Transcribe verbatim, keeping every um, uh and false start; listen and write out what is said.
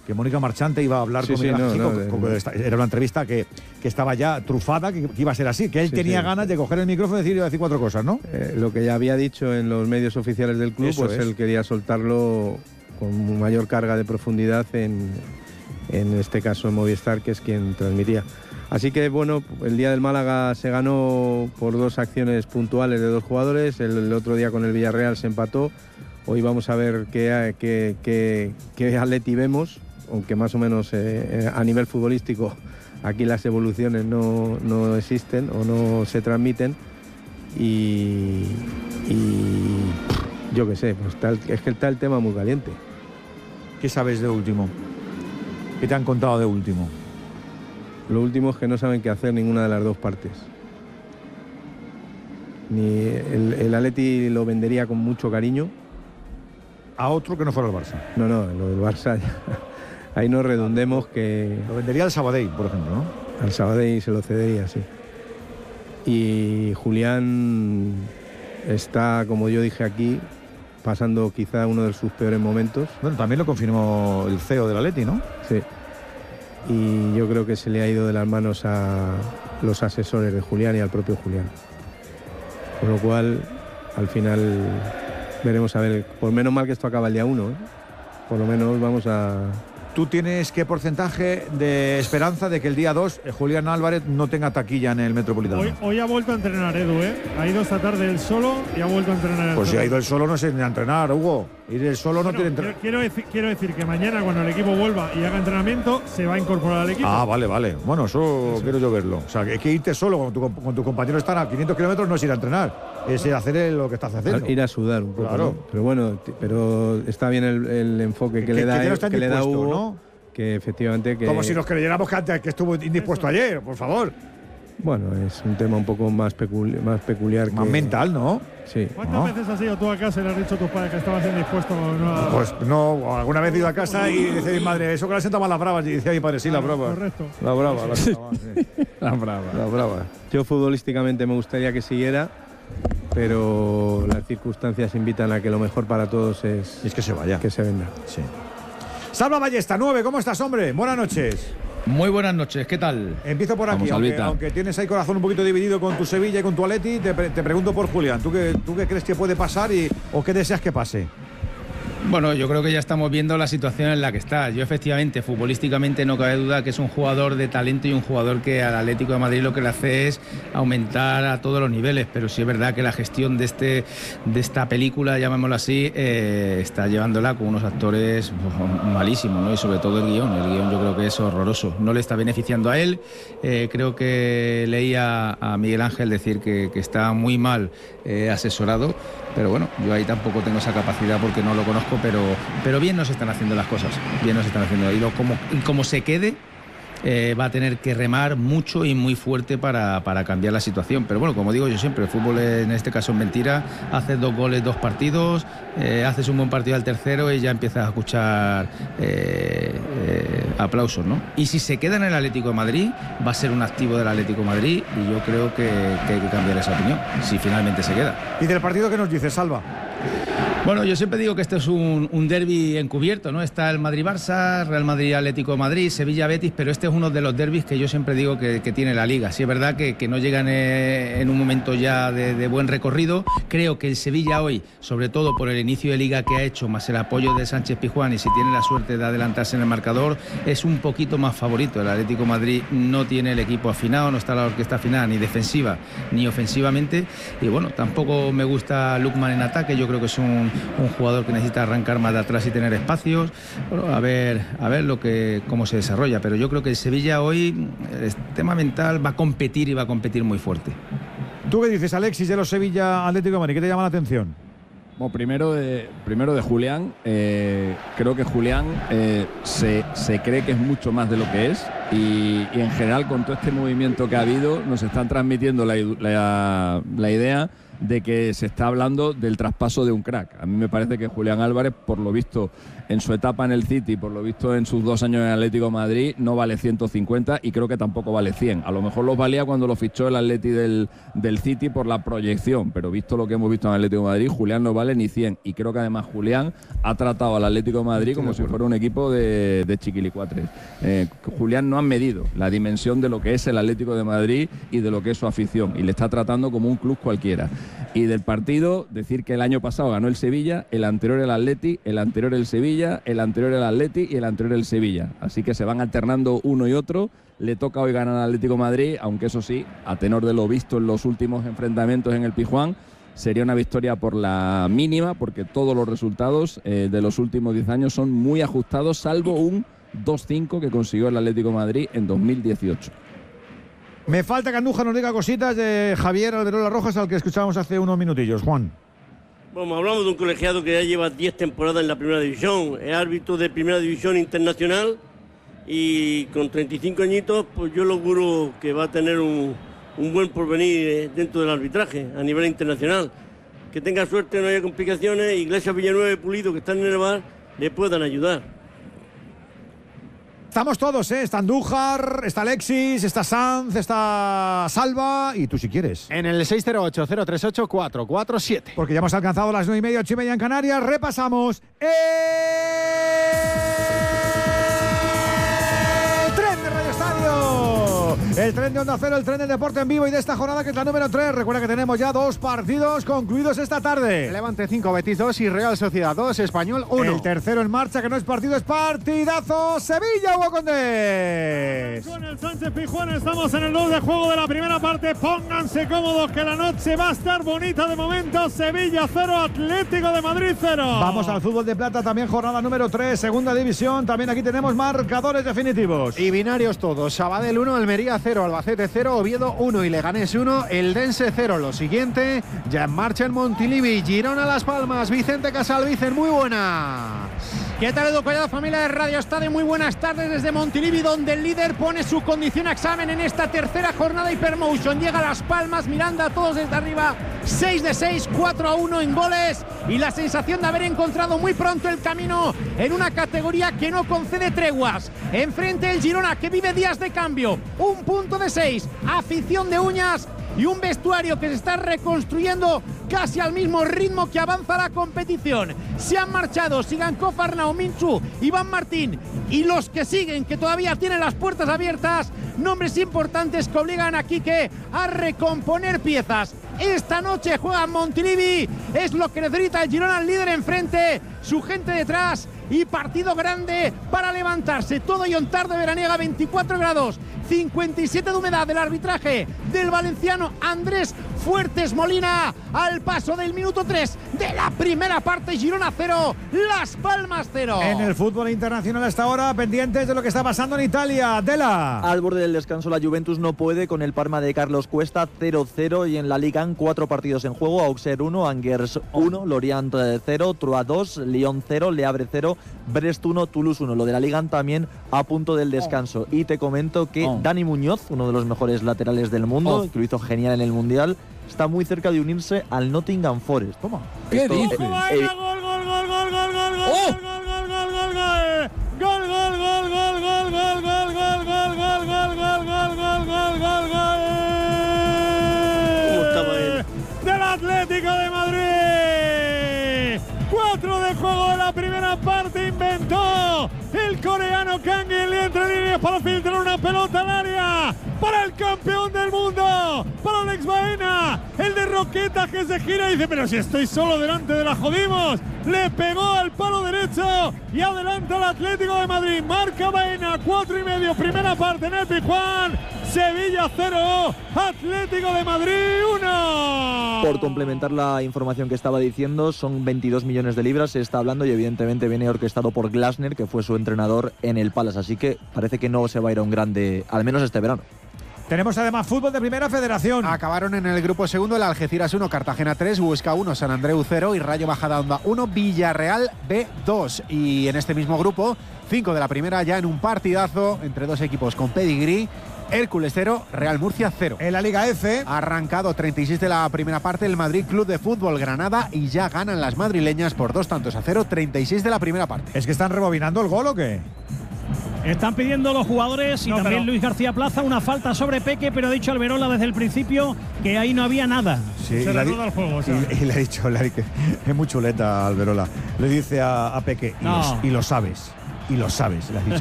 que Mónica Marchante iba a hablar Sí, con sí, Miguel Ángel no, Chico, no, como no. esta- era una entrevista que, que estaba ya trufada, que, que iba a ser así, que él Sí, tenía sí. ganas de coger el micrófono y decir, iba a decir cuatro cosas, ¿no? Eh, lo que ya había dicho en los medios oficiales del club, Eso pues es. él quería soltarlo con mayor carga de profundidad en, en este caso en Movistar, que es quien transmitía. Así que bueno, el día del Málaga se ganó por dos acciones puntuales de dos jugadores, el, el otro día con el Villarreal se empató, hoy vamos a ver qué, qué, qué, qué Atleti vemos, aunque más o menos eh, a nivel futbolístico aquí las evoluciones no, no existen o no se transmiten. Y, y yo qué sé, pues está el- es que está el tema muy caliente. ¿Qué sabes de último? ¿Qué te han contado de último? Lo último es que no saben qué hacer ninguna de las dos partes. Ni el, el Atleti lo vendería con mucho cariño. A otro que no fuera el Barça. No, no, lo del Barça ya- ahí no redundemos que Lo vendería al Sabadell, por ejemplo, ¿no? al Sabadell se lo cedería, sí. Y Julián está, como yo dije aquí, pasando quizá uno de sus peores momentos. Bueno, también lo confirmó el C E O del Atleti, ¿no? Sí. Y yo creo que se le ha ido de las manos a los asesores de Julián y al propio Julián. Con lo cual, al final, veremos a ver. Por menos mal que esto acaba el día uno, ¿eh? Por lo menos vamos a... ¿Tú tienes qué porcentaje de esperanza de que el día dos eh, Julián Álvarez no tenga taquilla en el Metropolitano? Hoy, hoy ha vuelto a entrenar Edu, ¿eh? Ha ido esta tarde él solo y ha vuelto a entrenar el Pues si Torre. ha ido él solo no se ni a entrenar, Hugo. Ir él solo no Bueno, tiene quiero, entrenamiento. quiero decir, quiero decir que mañana cuando el equipo vuelva y haga entrenamiento se va a incorporar al equipo. Ah, vale, vale. Bueno, eso, quiero yo verlo. O sea, que, que irte solo cuando tu, con tu compañero están a quinientos kilómetros no es ir a entrenar, es ir a hacer lo que estás haciendo. ir a sudar un poco. Claro. ¿no? Pero bueno, t- pero está bien el, el enfoque que, Que- le que da, ya no él- está que le da indispuesto, Hugo, ¿no? que efectivamente que... Como si nos creyéramos que, antes, que estuvo indispuesto ayer, por favor. Bueno, es un tema un poco más, peculi- más peculiar. Más que, mental, ¿no? Sí. ¿Cuántas no. veces has ido tú a casa y le has dicho a tus padres que estabas indispuesto? No a- Pues no, alguna vez he ido a casa y dice mi madre, eso que la sienta mal las bravas. Y dice mi padre, sí, las bravas. Correcto. La brava, la brava, sí. La brava. La brava. Yo futbolísticamente me gustaría que siguiera, pero las circunstancias invitan a que lo mejor para todos es Y es que se vaya. que se venda. Sí. Salva Ballesta, nueve, ¿cómo estás, hombre? Buenas noches. Muy buenas noches, ¿qué tal? Empiezo por aquí, Vamos, aunque, Albita. aunque tienes ahí corazón un poquito dividido con tu Sevilla y con tu Atleti, te, pre- te pregunto por Julián. ¿Tú qué, ¿Tú qué crees que puede pasar y, o qué deseas que pase? Bueno, yo creo que ya estamos viendo la situación en la que está. Yo efectivamente, futbolísticamente no cabe duda que es un jugador de talento y un jugador que al Atlético de Madrid lo que le hace es aumentar a todos los niveles, pero sí es verdad que la gestión de este de esta película, llamémoslo así, eh, está llevándola con unos actores pues, malísimos, ¿no? Y sobre todo el guión. El guión yo creo que es horroroso. No le está beneficiando a él. Eh, creo que leía a Miguel Ángel decir que, que está muy mal eh, asesorado, pero bueno, yo ahí tampoco tengo esa capacidad porque no lo conozco. Pero, pero bien nos están haciendo las cosas, bien nos están haciendo. Y lo, como, y como se quede, eh, va a tener que remar mucho y muy fuerte para, para cambiar la situación. Pero bueno, como digo yo siempre, el fútbol en este caso es mentira. Haces dos goles, dos partidos, eh, haces un buen partido al tercero y ya empiezas a escuchar eh, eh, aplausos, ¿no? Y si se queda en el Atlético de Madrid, va a ser un activo del Atlético de Madrid y yo creo que, que hay que cambiar esa opinión, si finalmente se queda. ¿Y del partido qué nos dices, Salva? Bueno, yo siempre digo que este es un, un derbi encubierto, ¿no? Está el Madrid-Barça, Real Madrid-Atlético de Madrid, Sevilla-Betis, pero este es uno de los derbis que yo siempre digo que, que tiene la Liga. Sí es verdad que, que no llegan eh, en un momento ya de, de buen recorrido. Creo que el Sevilla hoy, sobre todo por el inicio de Liga que ha hecho, más el apoyo de Sánchez Pizjuán y si tiene la suerte de adelantarse en el marcador, es un poquito más favorito. El Atlético de Madrid no tiene el equipo afinado, no está la orquesta afinada ni defensiva ni ofensivamente. Y bueno, tampoco me gusta Lookman en ataque, yo creo que es un un jugador que necesita arrancar más de atrás y tener espacios. Bueno, a ver, a ver lo que cómo se desarrolla, pero yo creo que el Sevilla hoy, el tema mental, va a competir y va a competir muy fuerte. ¿Tú qué dices, Alexis, de los Sevilla Atlético de Madrid? ¿Qué te llama la atención? Bueno, primero de, primero de Julián, eh, creo que Julián eh, se, se cree que es mucho más de lo que es y, y en general con todo este movimiento que ha habido nos están transmitiendo la, la, la idea de que se está hablando del traspaso de un crack. A mí me parece que Julián Álvarez, por lo visto en su etapa en el City, por lo visto en sus dos años en el Atlético de Madrid, no vale ciento cincuenta y creo que tampoco vale cien. A lo mejor los valía cuando lo fichó el Atleti del, del City por la proyección, pero visto lo que hemos visto en el Atlético de Madrid, Julián no vale ni cien. Y creo que además Julián ha tratado al Atlético de Madrid como si fuera un equipo de, de chiquilicuatres. Eh, Julián no ha medido la dimensión de lo que es el Atlético de Madrid y de lo que es su afición, y le está tratando como un club cualquiera. Y del partido, decir que el año pasado ganó el Sevilla, el anterior el Atleti, el anterior el Sevilla, el anterior el Atleti y el anterior el Sevilla. Así que se van alternando uno y otro. Le toca hoy ganar al Atlético de Madrid, aunque eso sí, a tenor de lo visto en los últimos enfrentamientos en el Pizjuán, sería una victoria por la mínima, porque todos los resultados eh, de los últimos diez años son muy ajustados, salvo un dos cinco que consiguió el Atlético de Madrid en dos mil dieciocho. Me falta que Andújar nos diga cositas de Javier Alberola Rojas, al que escuchábamos hace unos minutillos. Juan. Bueno, hablamos de un colegiado que ya lleva diez temporadas en la primera división, es árbitro de primera división internacional y con treinta y cinco añitos, pues yo lo auguro que va a tener un, un buen porvenir dentro del arbitraje a nivel internacional. Que tenga suerte, no haya complicaciones, Iglesias, Villanueva y Pulido, que están en el bar, le puedan ayudar. Estamos todos, ¿eh? Está Andújar, está Alexis, está Sanz, está Salva y tú si quieres. En el seis cero ocho, cero tres ocho, cuatro cuatro siete. Porque ya hemos alcanzado las nueve y media, ocho y media en Canarias. Repasamos el tren de Radio Estadio. El tren de Onda Cero, el tren del deporte en vivo y de esta jornada que es la número tres. Recuerda que tenemos ya dos partidos concluidos esta tarde. Levante cinco, Betis dos y Real Sociedad dos, Español uno. El tercero en marcha, que no es partido, es partidazo. Sevilla, Hugo Condés. Con el Sánchez Pizjuán estamos en el dos de juego de la primera parte. Pónganse cómodos que la noche va a estar bonita de momento. Sevilla cero, Atlético de Madrid cero. Vamos al fútbol de plata, también jornada número tres, segunda división. También aquí tenemos marcadores definitivos. Y binarios todos. Sabadell uno, Almería cero, Albacete cero, Oviedo uno y Leganés uno, Eldense cero. Lo siguiente, ya en marcha en Montilivi, Girona Las Palmas, Vicente Casal. Vicen, muy buenas. ¿Qué tal, Edu Collado, familia de Radio Estadio? Muy buenas tardes desde Montilivi, donde el líder pone su condición a examen en esta tercera jornada Hypermotion. Llega a Las Palmas, Miranda, todos desde arriba, seis de seis, cuatro a uno en goles y la sensación de haber encontrado muy pronto el camino en una categoría que no concede treguas. Enfrente el Girona, que vive días de cambio, un punto de seis, afición de uñas y un vestuario que se está reconstruyendo casi al mismo ritmo que avanza la competición. Se han marchado Sigankov, Arnau, Minchu, Iván Martín y los que siguen, que todavía tienen las puertas abiertas, nombres importantes que obligan a Quique a recomponer piezas. Esta noche juega Montilivi, es lo que necesita el Girona, el líder enfrente, su gente detrás y partido grande para levantarse. Todo y tarde veraniega, veinticuatro grados, cincuenta y siete de humedad. Del arbitraje del valenciano Andrés Fuertes Molina al paso del minuto tres de la primera parte. Girona cero, Las Palmas cero. En el fútbol internacional hasta ahora, pendientes de lo que está pasando en Italia. Dela. Al borde del descanso, la Juventus no puede con el Parma de Carlos Cuesta, cero cero, y en la Liga cuatro partidos en juego. Auxerre uno, Angers uno, Lorient cero, Troyes dos, Lyon cero, Le Havre cero, Brest uno, Toulouse uno. Lo de la Liga también a punto del descanso. Y te comento que oh. Dani Muñoz, uno de los mejores laterales del mundo, oh. que lo hizo genial en el Mundial, está muy cerca de unirse al Nottingham Forest. Toma. ¿Qué Esto, dices? Eh, eh, gol, gol, gol, gol, gol, gol, gol, oh. gol, gol, gol, gol, gol, gol. Gol, gol, gol, gol, gol, gol, gol, gol, gol, gol, gol, gol, gol, gol, gol, gol, gol. ¿Cómo estaba él? Del Atlético de Madrid. Cuatro de juego de la primera parte, inventó el coreano Kang In Lee entre líneas para filtrar una pelota al área para el campeón del mundo, para Alex Baena, el de Roquetas, que se gira y dice: pero si estoy solo delante de la jodimos. Le pegó al palo derecho y adelanta al Atlético de Madrid. Marca Baena, cuatro y medio, primera parte en el Pizjuán. Sevilla cero, Atlético de Madrid uno. Por complementar la información que estaba diciendo, son veintidós millones de libras, se está hablando, y evidentemente viene orquestado por Glasner, que fue su entrenador en el Palace, así que parece que no se va a ir a un grande, al menos este verano. Tenemos además fútbol de Primera Federación. Acabaron en el grupo segundo el Algeciras uno, Cartagena tres, Huesca uno, San Andreu cero y Rayo Majadahonda uno, Villarreal B dos. Y en este mismo grupo, cinco de la primera ya en un partidazo entre dos equipos con pedigrí. Hércules cero, Real Murcia cero. En la Liga F, arrancado treinta y seis de la primera parte el Madrid Club de Fútbol Granada y ya ganan las madrileñas por dos tantos a cero, treinta y seis de la primera parte. ¿Es que están rebobinando el gol o qué? Están pidiendo los jugadores y no, también pero... Luis García Plaza una falta sobre Peque, pero ha dicho Alberola desde el principio que ahí no había nada. Sí, se le rueda el juego. Y, y le ha dicho, le ha dicho, es muy chuleta Alberola. Le dice a, a Peque, no. y, lo, y lo sabes. Y lo sabes, le has dicho.